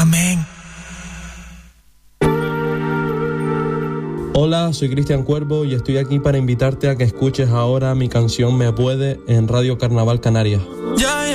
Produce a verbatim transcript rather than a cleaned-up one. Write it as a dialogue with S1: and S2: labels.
S1: Amén.
S2: Hola, soy Cristian Cuervo y estoy aquí para invitarte a que escuches ahora mi canción Me Puede en Radio Carnaval Canarias.
S1: Ya